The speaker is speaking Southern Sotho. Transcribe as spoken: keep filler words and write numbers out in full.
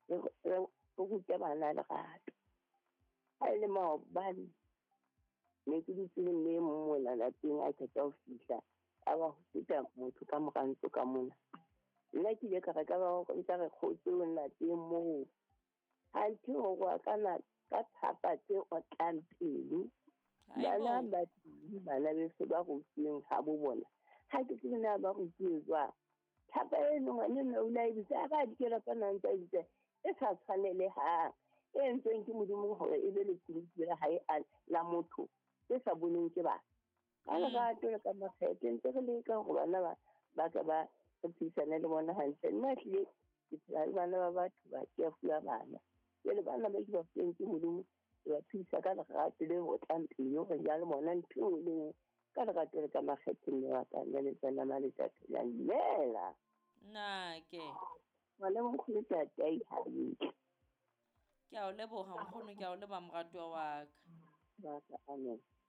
re ruta bana lerato ha e le maobane ne ke dutse le mme mona lapeng a qeta ho fihla a ba ho feta motho ka mora ntlo ka mona. Nna ke ile ka re ka ba ho ntsa re kgotse ho lapeng moo ha ntho ho wa kana ka thapa tse otlang pele bana ba bana be se ba rutseng ha bo bona ha ke tsena ba rutseng jwa thapa e no ngwane no o la ibitsa ba dikela ka nang tsa ibitsa e sa tshwanele ha e ntseng ke modimo hore e be le tsitse ha e la motho e sa boneng ke ba ka le ga to ka makgethe ntse re le ka go bana ba ba ka ba tsitsana le bona hantle nna hle ke tsaya bana ba batho ba ke fuwa bana le bana ba ke ba tseng ke modimo ba tsisa ka lerato le ho tlampile hore ya le bona ntho le ka lerato le ka makgethe le wa ka le tsena ma le tsa ya lela na ke wala mo khutsa tai habi ke a o leboga nkgono ke a o leba moratwa wa ka ba ka amen